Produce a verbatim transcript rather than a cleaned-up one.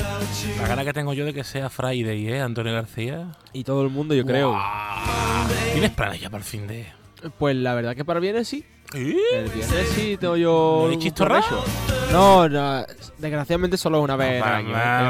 La gana que tengo yo de que sea Friday, ¿eh, Antonio García? Y todo el mundo, yo creo. ¿Tienes planes ya para el fin de...? Pues la verdad que para el viernes sí. ¿Eh? El viernes sí tengo yo... ¿No hay un chistorra? plan hecho. No, no, desgraciadamente solo una vez Va, al año. va, ¿eh?